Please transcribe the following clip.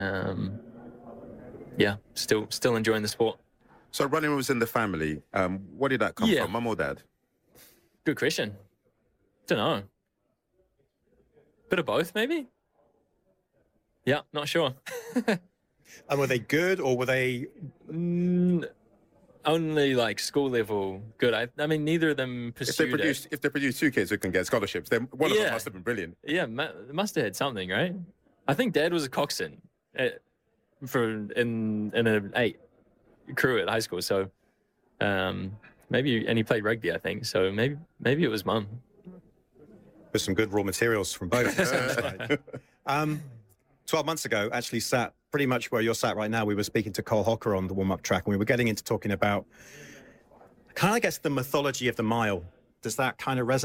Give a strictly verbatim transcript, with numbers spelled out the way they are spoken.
um, yeah, still still enjoying the sport. So running was in the family. Um, where did that come Yeah. from, mum or dad? Good question. Don't know. Bit of both, maybe. Yeah, not sure. And were they good, or were they? Mm, only like school level good. I, I mean, neither of them If they pursued produce, it. if they produce two kids who can get scholarships, then one of them Yeah. must have been brilliant. Yeah, ma- they must have had something, right? I think Dad was a coxswain at, for in in an eight crew at high school. So um, maybe, and he played rugby, I think. So maybe maybe it was Mum. There's some good raw materials from both. um, Twelve months ago, actually sat pretty much where you're sat right now. We were speaking to Cole Hocker on the warm-up track, and we were getting into talking about kind of, I guess, the mythology of the mile. Does that kind of resonate?